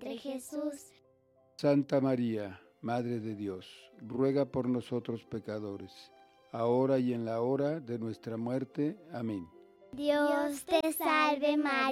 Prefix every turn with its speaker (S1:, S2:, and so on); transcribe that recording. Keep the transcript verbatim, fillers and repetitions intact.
S1: de Jesús.
S2: Santa María, Madre de Dios, ruega por nosotros pecadores, ahora y en la hora de nuestra muerte. Amén.
S1: Dios te salve María.